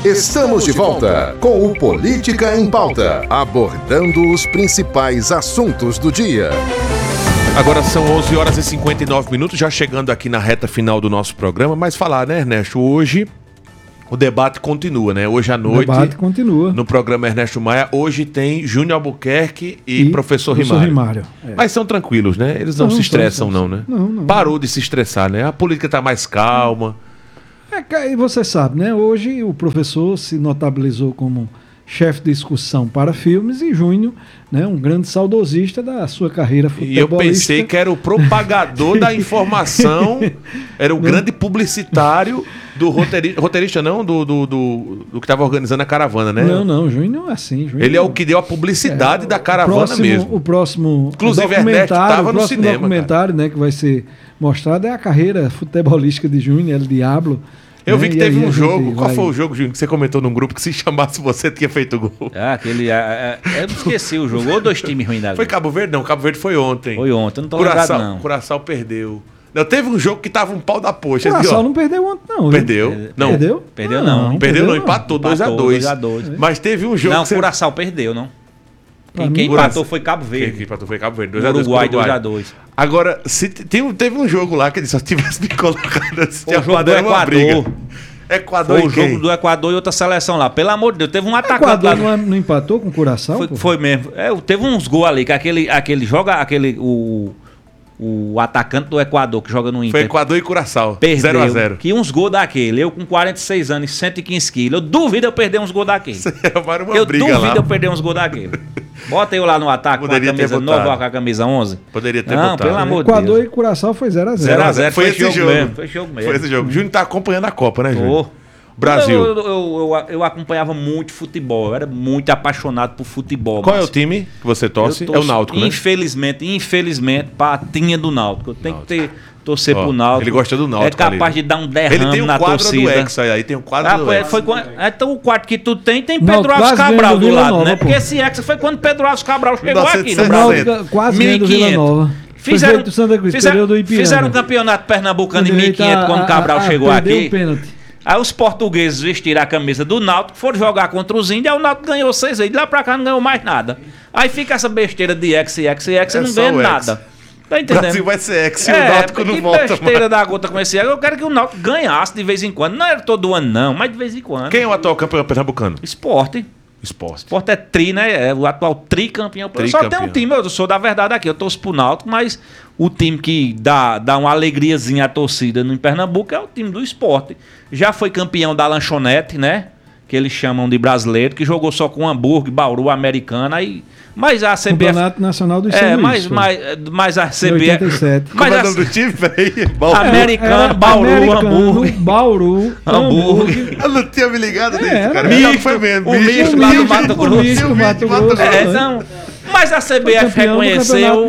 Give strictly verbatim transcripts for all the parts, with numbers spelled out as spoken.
Estamos de volta com o Política em Pauta, abordando os principais assuntos do dia. Agora são onze horas e cinquenta e nove minutos, já chegando aqui na reta final do nosso programa, mas falar, né, Ernesto, hoje o debate continua, né? Hoje à noite, o debate continua. No programa Ernesto Maia, hoje tem Júnior Albuquerque e, e professor, professor Rimário. Rimário é. Mas são tranquilos, né? Eles não, não se estressam, não, não, né? Não, não. Parou de se estressar, né? A política está mais calma. É, e você sabe, né? Hoje o professor se notabilizou como chefe de discussão para filmes e Júnior, né, um grande saudosista da sua carreira futebolística. E eu pensei que era o propagador da informação, era o grande publicitário do roteirista, roteirista não, do, do, do, do que estava organizando a caravana, né? Não, não, Júnior é assim. Júnior, ele é o que deu a publicidade é, da caravana próximo, mesmo. O próximo Inclusive, documentário, estava no cinema, documentário, né, que vai ser mostrado é a carreira futebolística de Júnior, El Diablo. Eu vi que e teve um jogo, qual vai... foi o jogo, Júnior, que você comentou num grupo que se chamasse você tinha feito gol? Ah, aquele, ah, ah, eu esqueci o jogo, ou dois times ruins da Foi Cabo Verde? Não, Cabo Verde foi ontem. Foi ontem, eu não tô Curaçao, lembrado não. Curaçao perdeu. Não, teve um jogo que tava um pau da poxa. Curaçao não perdeu ontem não. Perdeu? Viu? Não. Perdeu? Perdeu não. não. Perdeu, perdeu não, empatou dois a dois. Mas teve um jogo Não, que você... Curaçao perdeu, não. Quem, mim, quem empatou foi Cabo Verde. Quem, quem empatou foi Cabo Verde, dois a dois. Uruguai, dois a dois. Agora, se tem, teve um jogo lá que ele só tivesse me colocado assim, o jogo do Equador. Equador foi o jogo do Equador e outra seleção lá. Pelo amor de Deus, teve um atacante Equador lá. Não, não empatou com o Curaçao? Foi, foi mesmo. É, teve uns gols ali, que aquele, aquele joga, aquele, o, o atacante do Equador que joga no Inter. Foi Equador e Curaçao. Perdeu. zero a zero. Que uns gols daquele. Eu com quarenta e seis anos e cento e quinze quilos. Eu duvido eu perder uns gols daquele. Uma eu briga duvido lá. eu perder uns gols daquele. Bota eu lá no ataque Poderia com a camisa nove ou com a camisa onze. Poderia ter Não, botado. pelo amor de Deus. Equador e Curaçao foi zero a zero. zero a zero. Foi, foi esse jogo mesmo. Foi jogo mesmo. Foi esse jogo. Júnior tá acompanhando a Copa, né, Júnior? Oh. Brasil. Eu, eu, eu, eu, eu acompanhava muito futebol, eu era muito apaixonado por futebol. Qual mas... é o time que você torce? torço, é o Náutico, né? Infelizmente, infelizmente, patinha do Náutico. Eu tenho Náutico. que ter, torcer oh, pro Náutico. Ele gosta do Náutico. É capaz ali. de dar um derrame na torcida. Ele tem o quadro torcida. do Hexa aí, tem o quadro ah, do foi, Hexa. foi quando, então o quarto que tu tem, tem Pedro Alves Cabral do lado, Nova, né? Pô. Porque esse Hexa foi quando Pedro Alves Cabral chegou Nossa, aqui no Brasil. Quase ganhando Vila Nova. Fizeram, do Santa Cruz, fizeram, do fizeram um campeonato pernambucano em mil e quinhentos quando Cabral a, a, chegou aqui. Um pênalti. Aí os portugueses vestiram a camisa do Náutico, foram jogar contra os índios, aí o Náutico ganhou seis aí. De lá pra cá não ganhou mais nada. Aí fica essa besteira de ex, ex, ex, e não ganha nada. Tá entendendo? O Brasil vai ser ex e é, o Náutico não volta mais. Que besteira da gota com esse ex. Eu quero que o Náutico ganhasse de vez em quando. Não era todo ano não, mas de vez em quando. Quem é o atual campeão pernambucano? Esporte. Esporte. Esporte é tri, né? É o atual tricampeão. Tri Só campeão. Tem um time, eu sou da verdade aqui, eu torço pro Náutico, mas o time que dá, dá uma alegriazinha à torcida no Pernambuco é o time do Esporte. Já foi campeão da lanchonete, né? Que eles chamam de brasileiro, que jogou só com Hamburgo, Bauru, Americana e... Mas a C B F... Campeonato Nacional do É, mas, mas, mas a C B F... oitenta e sete. Mas Como é o nome do time? Peraí. Bauru. Americano, é, é, Bauru, Hamburgo. Bauru, Hamburgo. Eu não tinha me ligado nisso, é, cara. Misto, foi mesmo. O misto lá do Mato Grosso. O misto do Mato Grosso. É, então... Mas a C B F reconheceu,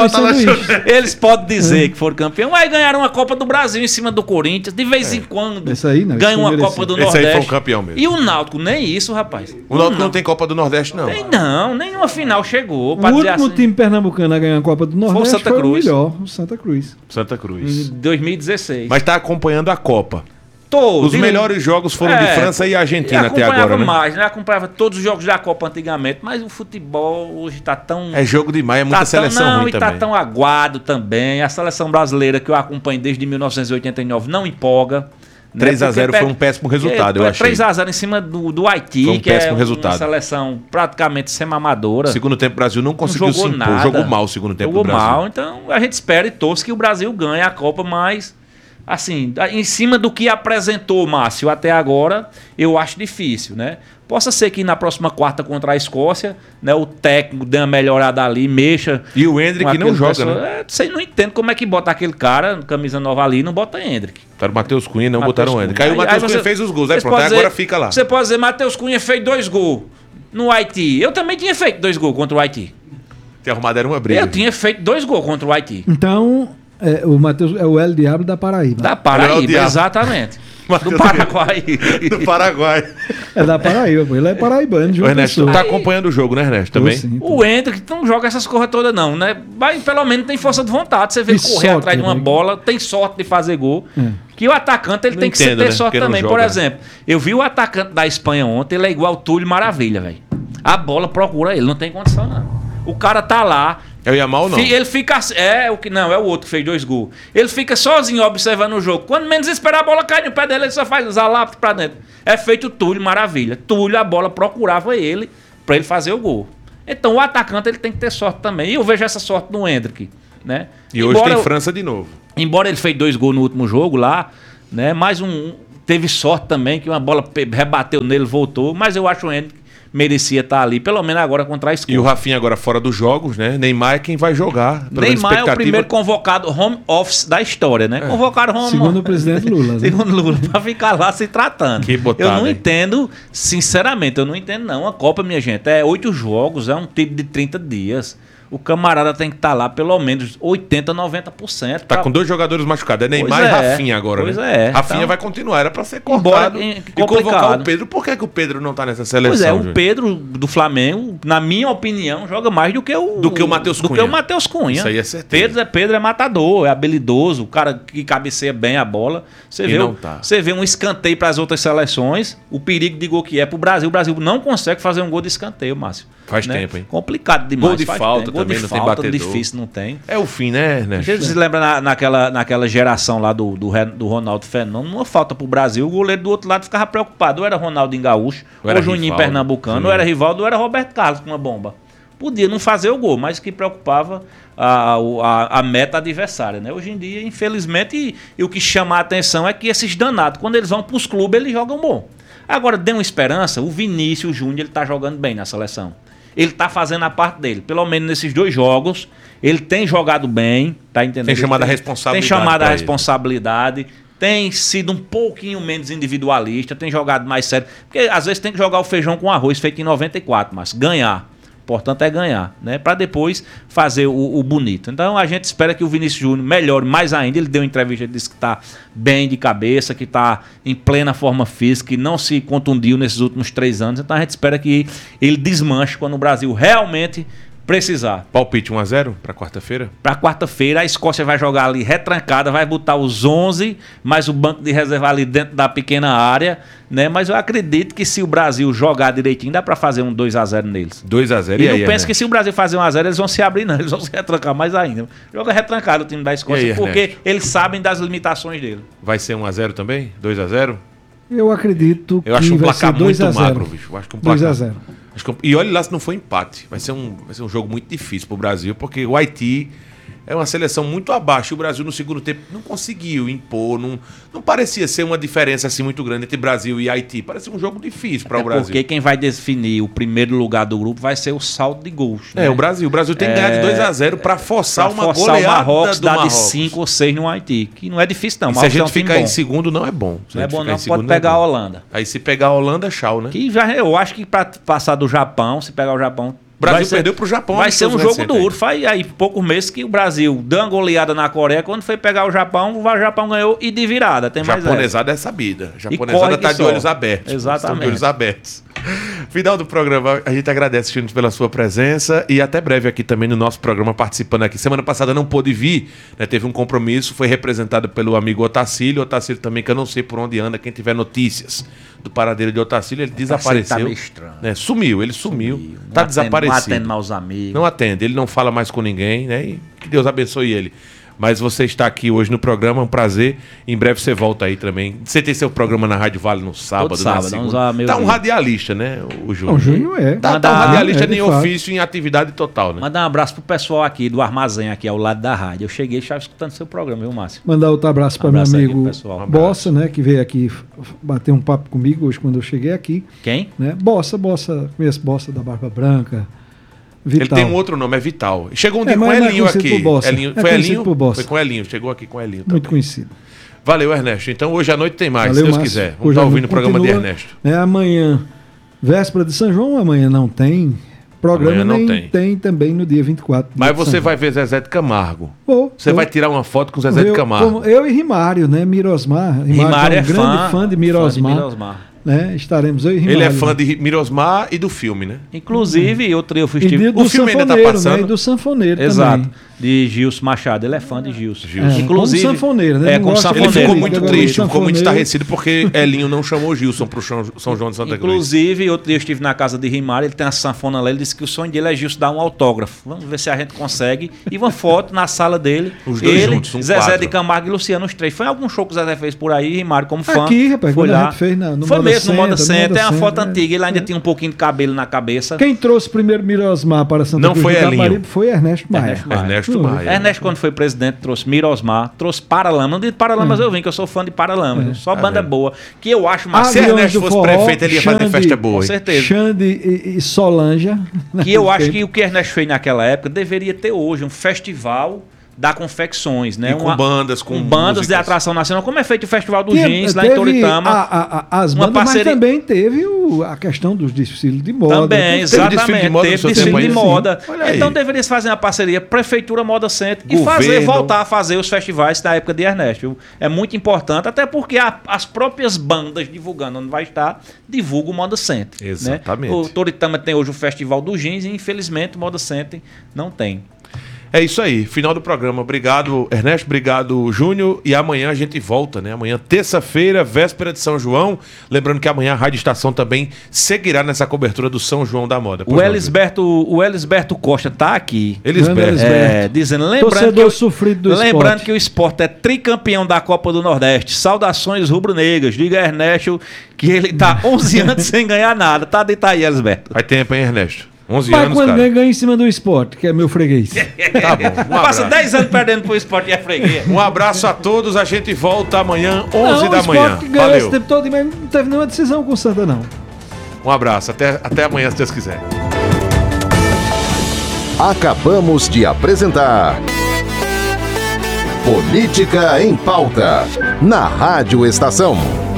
eles podem dizer que foram campeão, aí ganharam uma Copa do Brasil em cima do Corinthians, de vez é. em quando ganham uma Copa do Nordeste. Esse aí foi um campeão mesmo. E o Náutico, nem isso, rapaz. O Náutico não tem Copa do Nordeste, não. Tem não, nenhuma final chegou. O último assim. time pernambucano a ganhar a Copa do Nordeste foi, o, Santa foi Cruz. o melhor, o Santa Cruz. Santa Cruz. Em dois mil e dezesseis. Mas tá acompanhando a Copa. Todos. Os melhores jogos foram é, de França e Argentina até agora, né? mais, né? Acompanhava todos os jogos da Copa antigamente, mas o futebol hoje tá tão... É jogo demais, é muita tá seleção tão, não, ruim e também. Tá tão aguado também. A seleção brasileira que eu acompanho desde mil novecentos e oitenta e nove não empolga. três a zero né? foi um péssimo resultado, é, eu achei. três a zero em cima do, do Haiti, foi um que péssimo é resultado. Uma seleção praticamente semi-amadora. Segundo tempo o Brasil não conseguiu não jogou se impor, nada. jogou mal o segundo tempo jogou do Brasil. Jogou mal, então a gente espera e torce que o Brasil ganhe a Copa, mas... Assim, em cima do que apresentou o Márcio até agora, eu acho difícil, né? Possa ser que na próxima quarta contra a Escócia, né, o técnico dê uma melhorada ali, mexa... E o Hendrick não joga, pessoa, né? É, você não entende como é que bota aquele cara, camisa nova ali, não bota Hendrick. Botaram o Matheus Cunha, não Mateus botaram o Hendrick. Aí, aí o Matheus Cunha fez os gols, aí pronto, aí agora dizer, fica lá. Você pode dizer, Matheus Cunha fez dois gols no Haiti. Eu também tinha feito dois gols contra o Haiti. Ter arrumado era uma briga. Eu tinha feito dois gols contra o Haiti. Então... É, o Matheus é o El Diablo da Paraíba. Da Paraíba, exatamente. Mateus do Paraguai. Do Paraguai. É da Paraíba, ele é paraibano. O Ernesto tá acompanhando o jogo, né, Ernesto? Também? Sim, o Hendrick não joga essas coisas todas, não, né? Mas pelo menos tem força de vontade. Você vê ele correr atrás de uma né? bola, tem sorte de fazer gol. É. Que o atacante ele não tem que entendo, ter né? sorte também. Por exemplo, eu vi o atacante da Espanha ontem, ele é igual o Túlio Maravilha, velho. A bola procura ele, não tem condição, não. O cara tá lá. É o Yamal, não? Ele fica. É o que não, é o outro que fez dois gols. Ele fica sozinho observando o jogo. Quando menos esperar, a bola cai no pé dele, ele só faz usar lá pra dentro. É feito o Túlio Maravilha. Túlio, a bola procurava ele pra ele fazer o gol. Então o atacante ele tem que ter sorte também. E eu vejo essa sorte no Hendrick, né? E hoje embora tem França de novo. Embora ele fez dois gols no último jogo lá, né? Mais um. Teve sorte também, que uma bola rebateu nele, voltou. Mas eu acho o Hendrick merecia estar ali, pelo menos agora contra a Escócia. E o Rafinha agora fora dos jogos, né? Neymar é quem vai jogar. Neymar é o primeiro convocado home office da história, né? É. Convocaram home Segundo o presidente Lula. Né? Segundo Lula, pra ficar lá se tratando. Que botada, eu não hein? entendo, sinceramente, eu não entendo não. A Copa, minha gente, é oito jogos, é um tipo de trinta dias. O camarada tem que estar lá pelo menos oitenta, noventa por cento. Tá pra... com dois jogadores machucados. É Neymar é, e Rafinha agora, pois né? é. Rafinha então, vai continuar. Era pra ser cortado embora, e convocar o Pedro. Por que, que o Pedro não tá nessa seleção? Pois é, o Júnior? Pedro do Flamengo, na minha opinião, joga mais do que o... Do que o Matheus Cunha. Do que o Matheus Cunha. Isso aí é certeza. Pedro é, Pedro é matador, é habilidoso, o cara que cabeceia bem a bola. Você vê, não tá. Você vê um escanteio para as outras seleções, o perigo de gol que é pro Brasil. O Brasil não consegue fazer um gol de escanteio, Márcio. Faz né? tempo, hein? Complicado demais. Gol de falta tempo. também, gol de não falta, tem batedor. Difícil, não tem. É o fim, né, né? Você se lembra na, naquela, naquela geração lá do, do, do Ronaldo Fenômeno, uma falta pro Brasil, o goleiro do outro lado ficava preocupado. Ou era Ronaldo em Gaúcho, ou, ou Juninho Rivaldo, Pernambucano, Juninho. Ou era Rivaldo, ou era Roberto Carlos com uma bomba. Podia não fazer o gol, mas que preocupava a, a, a meta adversária, né? Hoje em dia, infelizmente, e, e o que chama a atenção é que esses danados, quando eles vão pros clubes, eles jogam bom. Agora, dê uma esperança, o Vinícius Júnior, ele tá jogando bem na seleção. Ele tá fazendo a parte dele. Pelo menos nesses dois jogos, ele tem jogado bem, tá entendendo? Tem chamado a tem, responsabilidade. Tem chamado a responsabilidade, tem sido um pouquinho menos individualista, tem jogado mais sério. Porque às vezes tem que jogar o feijão com arroz feito em noventa e quatro, mas ganhar. O importante é ganhar, né? Para depois fazer o, o bonito. Então a gente espera que o Vinícius Júnior melhore mais ainda. Ele deu uma entrevista, ele disse que está bem de cabeça, que está em plena forma física, que não se contundiu nesses últimos três anos. Então a gente espera que ele desmanche quando o Brasil realmente precisar. Palpite um a zero para quarta-feira? Para quarta-feira, a Escócia vai jogar ali retrancada, vai botar os onze, mais o banco de reserva ali dentro da pequena área, né? Mas eu acredito que se o Brasil jogar direitinho, dá para fazer um dois a zero neles. dois a zero e e não aí, penso que se o Brasil fazer um a zero, eles vão se abrir, não. Eles vão se retrancar mais ainda. Joga retrancado o time da Escócia, aí, porque Ernesto? Eles sabem das limitações dele. Vai ser um a zero também? dois a zero? Eu acredito eu que acho um placar muito magro, bicho. Eu acho que um placar... dois a zero. Acho que... E olha lá se não for empate. Vai ser, um, vai ser um jogo muito difícil pro Brasil, porque o Haiti é uma seleção muito abaixo. E o Brasil no segundo tempo não conseguiu impor. Não, não parecia ser uma diferença assim muito grande entre Brasil e Haiti. Parecia um jogo difícil para o Brasil. Porque quem vai definir o primeiro lugar do grupo vai ser o saldo de gols. É, né? o Brasil. O Brasil tem que é... ganhar de dois a zero para forçar pra uma forçar goleada o Marrocos, do dá Marrocos. de cinco ou seis no Haiti. Que não é difícil não. Se a gente é um ficar em segundo não é bom. Se não é bom não, segundo, pode pegar é a Holanda. Aí se pegar a Holanda é tchau, né? Que já, eu acho que para passar do Japão, se pegar o Japão... O Brasil ser, perdeu pro Japão. Vai ser um jogo duro. Faz aí poucos meses que o Brasil deu uma goleada na Coreia. Quando foi pegar o Japão, o Japão ganhou e de virada. Tem mais Japonesada essa. é sabida. Japonesada tá de só. olhos abertos. Exatamente. De olhos abertos. Final do programa, a gente agradece, Júnior, pela sua presença e até breve aqui também no nosso programa participando aqui. Semana passada não pôde vir, né? Teve um compromisso, foi representado pelo amigo Otacílio. Otacílio também, que eu não sei por onde anda, quem tiver notícias do paradeiro de Otacílio, ele desapareceu. Tá meio estranho. Né? Sumiu, ele sumiu. sumiu. Tá atende, desaparecido. Não atende mais os amigos. Não atende, ele não fala mais com ninguém, né? E que Deus abençoe ele. Mas você está aqui hoje no programa, é um prazer. Em breve você volta aí também. Você tem seu programa na Rádio Vale no sábado, Todo sábado, na segunda. Tá um radialista, né, o Júnior? O Júnior é. Tá, tá um radialista é, nem ofício, em atividade total, né? Mandar um abraço pro pessoal aqui do armazém, aqui ao lado da rádio. Eu cheguei e estava escutando seu programa, viu, Márcio? Mandar outro abraço para meu amigo um Bossa, né, que veio aqui bater um papo comigo hoje quando eu cheguei aqui. Quem? Né? Bossa, Bossa, conheço Bossa da Barba Branca. Vital. Ele tem um outro nome, é Vital. Chegou um dia é, com Elinho aqui. Elinho, foi é Elinho? Foi com Elinho, chegou aqui com Elinho. Muito também. conhecido. Valeu, Ernesto. Então hoje à noite tem mais, Valeu, se Deus Márcio. quiser. Vamos estar ouvindo o programa continua, de Ernesto. É, amanhã, véspera de São João, amanhã não tem. Programa não nem tem. tem também no dia vinte e quatro. Mas você vai ver Zezé de Camargo. Vou, você vou. vai tirar uma foto com Zezé eu, de Camargo. Eu e Rimário, né? Mirosmar. Rimário é, é um grande fã, fã de Mirosmar. Fã de Mirosmar. né? Estaremos eu e Rimário. Ele é fã de Mirosmar e do filme, né? Inclusive, outro eu fui E de, do O filme ainda tá sanfoneiro, passando? né? E do sanfoneiro Exato. também. De Gilson Machado. Ele é fã de Gilson. Gilson. É, Inclusive. como sanfoneiro, né? É, Não como gosta de Ele sanfoneiro. ficou Ele muito agora triste, o ficou muito sanfoneiro. estarrecido porque Elinho não chamou Gilson pro São São João de Santa Cruz. Inclusive, outro dia eu estive na casa de Rimário, ele tem uma sanfona lá, ele disse que o sonho dele é Gilson dar um autógrafo. Vamos ver se a gente consegue. E uma foto na sala dele. Os dois ele, juntos, um Zezé quadro. de Camargo e Luciano, os três. Foi algum show que o Zezé fez por aí, Rimário como fã. Aqui, rapaz, foi quando a lá. gente fez na- no Foi Moda mesmo, no Moda Center, Center. Moda É uma foto Center, antiga, ele ainda é. tinha um pouquinho de cabelo na cabeça. Quem trouxe primeiro Mirosmar para Santa Não Cruz foi do Elinho. Capibaribe foi Ernesto Maia. Ernesto Maia. Ernesto Não, Maia. Ernesto, quando foi presidente, trouxe Mirosmar, trouxe Paralamas. Não digo Paralamas, eu vim, que eu sou fã de Paralamas. Só Tá banda vendo? boa. Que eu acho Ah, mais. Se Aviões Ernesto do fosse Forró, prefeito, ele ia fazer Xande, festa boa, Com hein? certeza. Xande e, e Solanja. Que eu acho que o que Ernesto fez naquela época deveria ter hoje um festival da confecções, né? E com bandas, com bandas de músicas. atração nacional, como é feito o Festival do Tinha- Jeans lá em teve Toritama. a- a- a- as uma bandas, parceria- mas também teve o- a questão dos desfiles de moda. Também, Teve- exatamente. desfile de moda no Teve seu desfile tempo de aí? moda. Olha aí. Então deveria se fazer uma parceria Prefeitura Moda Center e fazer, Governo. voltar a fazer os festivais da época de Ernesto. viu? É muito importante, até porque a- as próprias bandas divulgando onde vai estar, divulgam o Moda Center. né? Exatamente. O Toritama tem hoje o Festival do Jeans e infelizmente o Moda Center não tem. É isso aí, final do programa. Obrigado, Ernesto, obrigado, Júnior. E amanhã a gente volta, né? Amanhã, terça-feira, véspera de São João. Lembrando que amanhã a Rádio Estação também seguirá nessa cobertura do São João da Moda. Pois O não, Elisberto, o Elisberto Costa tá aqui. Júnior? Elisberto. Elisberto. É, dizendo, lembrando Torcedor que, o- sofrido do lembrando esporte. que o esporte é tricampeão da Copa do Nordeste. Saudações rubro-negras. Diga a Ernesto que ele tá onze anos sem ganhar nada. Tá deito aí, Elisberto. Faz tempo, hein, Ernesto? onze Mas anos, quando cara. ganha, ganha em cima do esporte, que é meu freguês. Tá bom, um Passa abraço. dez anos perdendo pro esporte e é freguês. Um abraço a todos, a gente volta amanhã, onze Não, da o manhã. esporte ganhou esse Valeu. tempo todo, mas não teve nenhuma decisão com o Santa, não. Um abraço, até, até amanhã, se Deus quiser. Acabamos de apresentar Política em Pauta, na Rádio Estação.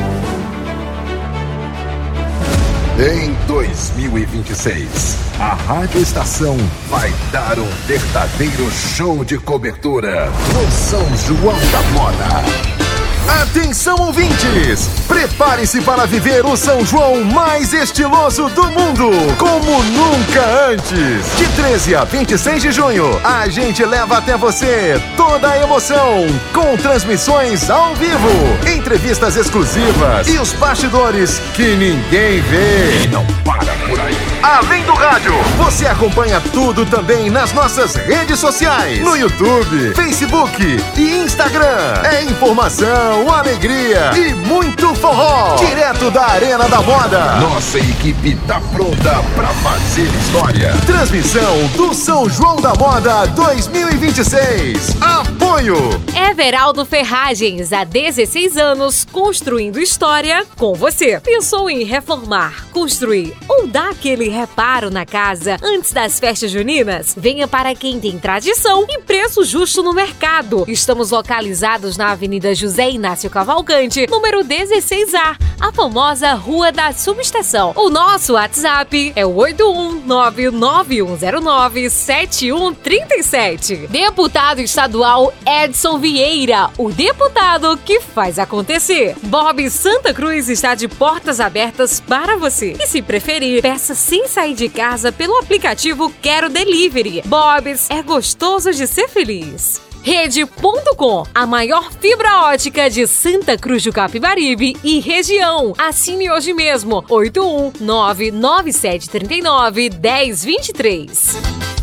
Em dois mil e vinte e seis, a Rádio Estação vai dar um verdadeiro show de cobertura no São João da Moda. Atenção, ouvintes! Prepare-se para viver o São João mais estiloso do mundo, como nunca antes. De treze a vinte e seis de junho, a gente leva até você toda a emoção, com transmissões ao vivo, entrevistas exclusivas e os bastidores que ninguém vê. E não para por aí. Além do rádio, você acompanha tudo também nas nossas redes sociais, no YouTube, Facebook e Instagram. É informação, alegria e muito forró. Direto da Arena da Moda. Nossa equipe tá pronta pra fazer história. Transmissão do São João da Moda dois mil e vinte e seis. Apoio. Everaldo Ferragens, há dezesseis anos, construindo história com você. Pensou em reformar, construir ou dar aquele reparo na casa antes das festas juninas? Venha para quem tem tradição e preço justo no mercado. Estamos localizados na Avenida José Inácio Cavalcante, número dezesseis A, a famosa Rua da Subestação. O nosso WhatsApp é o oito um nove nove um zero nove sete um três sete. Deputado estadual Edson Vieira, o deputado que faz acontecer. Bob Santa Cruz está de portas abertas para você. E se preferir, peça sem sair de casa pelo aplicativo Quero Delivery. Bob's é gostoso de ser feliz. Rede ponto com, a maior fibra ótica de Santa Cruz do Capibaribe e região. Assine hoje mesmo, oito um nove nove sete três nove um zero dois três.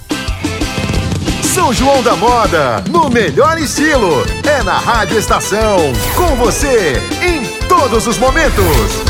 São João da Moda, no melhor estilo. É na Rádio Estação, com você em todos os momentos.